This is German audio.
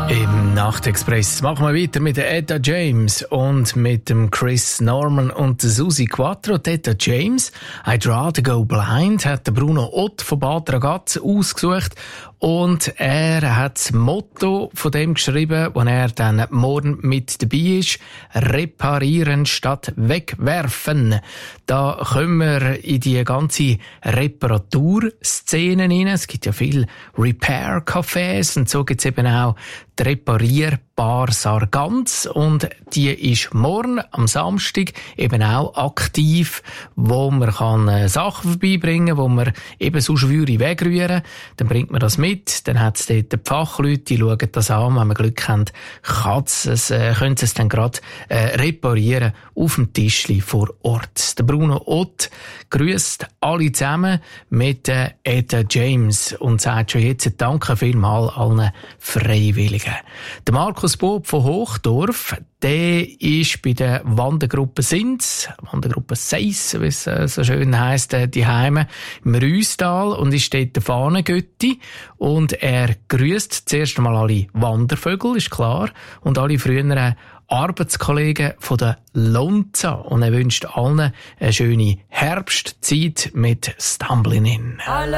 Im Nachtexpress machen wir weiter mit der Etta James und mit dem Chris Norman und der Susi Quattro. Die Etta James, I'd Rather Go Blind, hat der Bruno Ott von Bad Ragaz ausgesucht. Und er hat das Motto von dem geschrieben, wenn er dann morgen mit dabei ist: reparieren statt wegwerfen. Da kommen wir in die ganze Reparaturszene rein. Es gibt ja viele Repair-Cafés und so gibt es eben auch die Reparierbar Sargans, und die ist morgen am Samstag eben auch aktiv, wo man kann Sachen vorbeibringen, wo man eben so schwere wegrühren. Dann bringt man das mit, dann hat es dort die Fachleute, die schauen das an. Wenn man Glück hat, können sie es dann gerade reparieren auf dem Tischli vor Ort. Der Bruno Ott grüßt alle zusammen mit Etta James und sagt schon jetzt Danke vielmals allen Freiwilligen. Der Markus Bob von Hochdorf, der ist bei der Wandergruppe Sins, Wandergruppe 6, wie es so schön heisst, die Heime im Rüstal, und ist dort der Fahnengötti. Und er grüßt zuerst einmal alle Wandervögel, ist klar, und alle früheren Arbeitskollegen von der Lonza. Und er wünscht allen eine schöne Herbstzeit mit Stumbling In.